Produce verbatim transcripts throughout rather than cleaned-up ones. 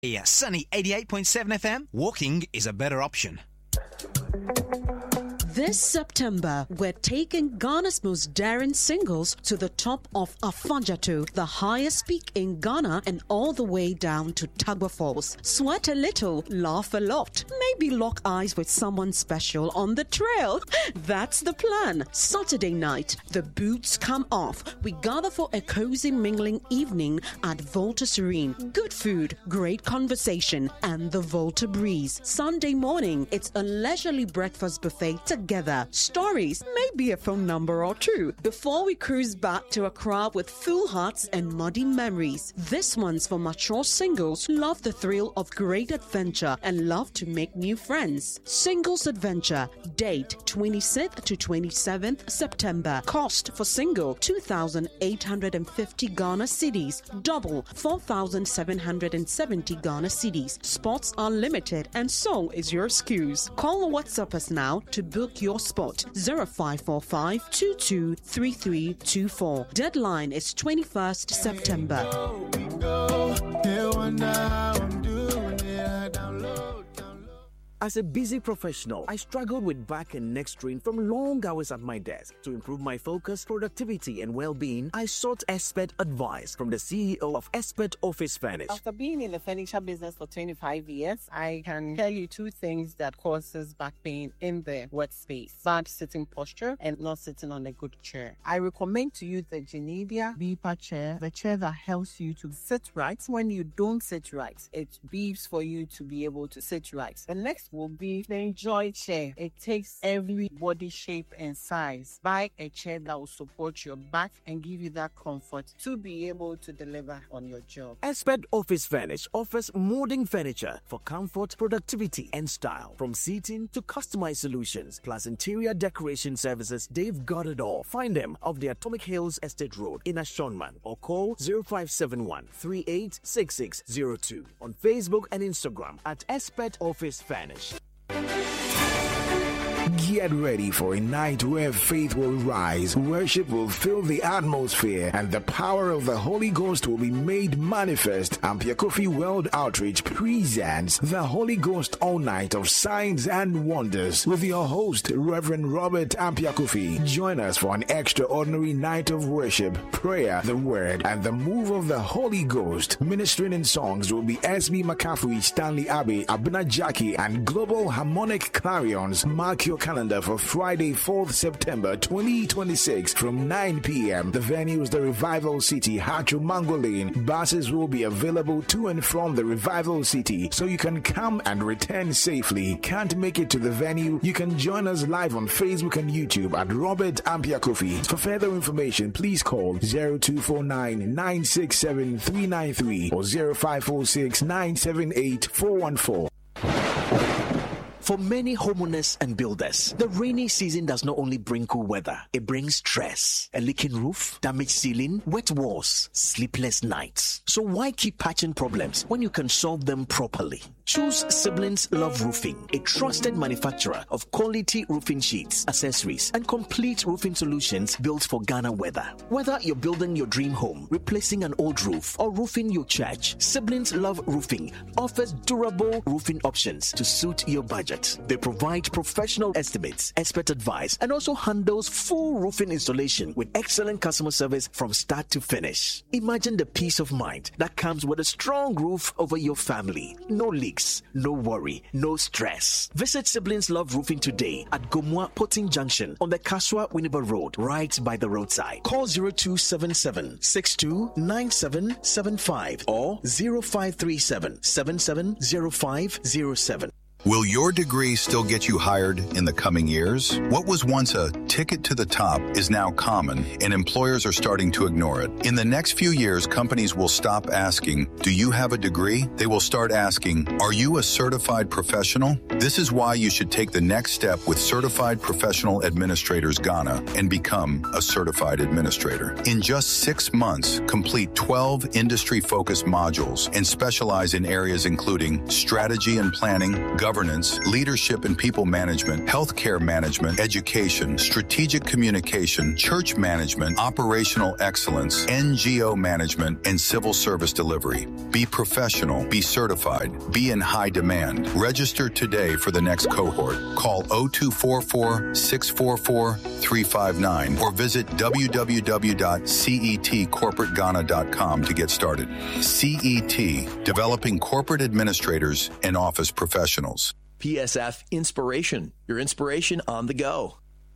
Yeah, Sunny eighty-eight point seven F M. Walking is a better option. This September, we're taking Ghana's most daring singles to the top of Afanjato, the highest peak in Ghana, and all the way down to Tagba Falls. Sweat a little, laugh a lot, maybe lock eyes with someone special on the trail. That's the plan. Saturday night, the boots come off. We gather for a cozy mingling evening at Volta Serene. Good food, great conversation, and the Volta breeze. Sunday morning, it's a leisurely breakfast buffet together. Stories, maybe a phone number or two, before we cruise back to Accra with full hearts and muddy memories. This one's for mature singles who love the thrill of great adventure and love to make new friends. Singles Adventure, date twenty-sixth to twenty-seventh September. Cost for single two thousand eight hundred fifty Ghana cedis, double four thousand seven hundred seventy Ghana cedis. Spots are limited and so is your excuse. Call or WhatsApp us now to book your spot. zero five four five two two three three two four. Deadline is twenty-first September. As a busy professional, I struggled with back and neck strain from long hours at my desk. To improve my focus, productivity, and well-being, I sought expert advice from the C E O of Expert Office Furnish. After being in the furniture business for twenty-five years, I can tell you two things that causes back pain in the workspace: bad sitting posture and not sitting on a good chair. I recommend to you the Genevia Beeper chair, the chair that helps you to sit right. When you don't sit right, it beeps for you to be able to sit right. The next will be the Enjoy chair. It takes every body shape and size. Buy a chair that will support your back and give you that comfort to be able to deliver on your job. Expert Office Furnish offers molding furniture for comfort, productivity, and style. From seating to customized solutions, plus interior decoration services, they've got it all. Find them off the Atomic Hills Estate Road in Ashonman or call zero five seven one three eight six six zero two on Facebook and Instagram at Expert Office Furnish. Get ready for a night where faith will rise, worship will fill the atmosphere, and the power of the Holy Ghost will be made manifest. Ampiakofi World Outreach presents the Holy Ghost All Night of Signs and Wonders with your host, Reverend Robert Ampiakofi. Join us for an extraordinary night of worship, prayer, the Word, and the move of the Holy Ghost. Ministering in songs will be S B McCaffrey, Stanley Abbey, Abuna Jackie, and Global Harmonic Clarions. Mark your calendar for Friday, fourth September twenty twenty-six from nine p.m. The venue is the Revival City, Hachu Mango Lane. Buses will be available to and from the Revival City, so you can come and return safely. Can't make it to the venue? You can join us live on Facebook and YouTube at Robert Ampiakofi. For further information, please call zero two four nine nine six seven three nine three or zero five four six nine seven eight four one four. For many homeowners and builders, the rainy season does not only bring cool weather, it brings stress. A leaking roof, damaged ceiling, wet walls, sleepless nights. So why keep patching problems when you can solve them properly? Choose Siblings Love Roofing, a trusted manufacturer of quality roofing sheets, accessories, and complete roofing solutions built for Ghana weather. Whether you're building your dream home, replacing an old roof, or roofing your church, Siblings Love Roofing offers durable roofing options to suit your budget. They provide professional estimates, expert advice, and also handles full roofing installation with excellent customer service from start to finish. Imagine the peace of mind that comes with a strong roof over your family. No leaks, no worry, no stress. Visit Siblings Love Roofing today at Gomwa Potting Junction on the Kaswa Winneba Road, right by the roadside. Call zero two seven seven six two nine seven seven five or zero five three seven seven seven zero five zero seven. Will your degree still get you hired in the coming years? What was once a ticket to the top is now common, and employers are starting to ignore it. In the next few years, companies will stop asking, do you have a degree? They will start asking, are you a certified professional? This is why you should take the next step with Certified Professional Administrators Ghana and become a certified administrator. In just six months, complete twelve industry-focused modules and specialize in areas including strategy and planning, governance, leadership and people management, healthcare management, education, strategic strategic communication, church management, operational excellence, N G O management, and civil service delivery. Be professional, be certified, be in high demand. Register today for the next cohort. Call oh two four four, six four four, three five nine or visit w w w dot cet corporate ghana dot com to get started. C E T, developing corporate administrators and office professionals. P S F Inspiration, your inspiration on the go.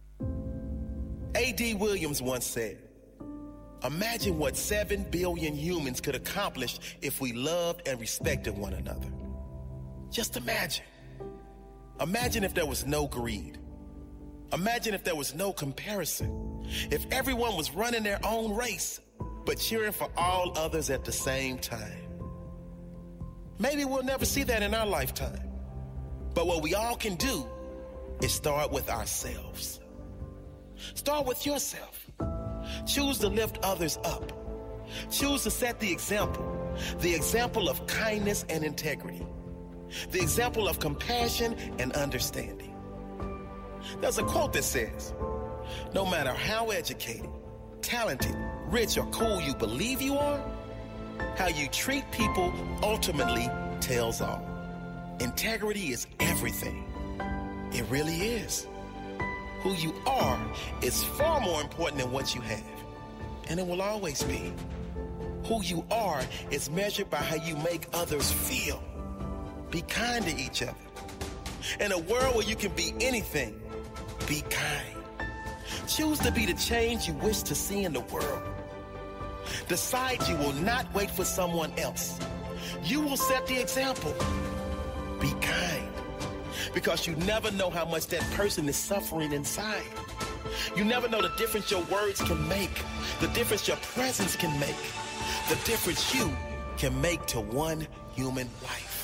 A D Williams once said, imagine what seven billion humans could accomplish if we loved and respected one another. Just imagine. Imagine if there was no greed. Imagine if there was no comparison. If everyone was running their own race, but cheering for all others at the same time. Maybe we'll never see that in our lifetime. But what we all can do is start with ourselves. Start with yourself. Choose to lift others up. Choose to set the example, the example of kindness and integrity, the example of compassion and understanding. There's a quote that says, no matter how educated, talented, rich, or cool you believe you are, how you treat people ultimately tells all. Integrity is everything. It really is. Who you are is far more important than what you have, and it will always be. Who you are is measured by how you make others feel. Be kind to each other. In a world where you can be anything, be kind. Choose to be the change you wish to see in the world. Decide you will not wait for someone else. You will set the example. Be kind, because you never know how much that person is suffering inside. You never know the difference your words can make, the difference your presence can make, the difference you can make to one human life.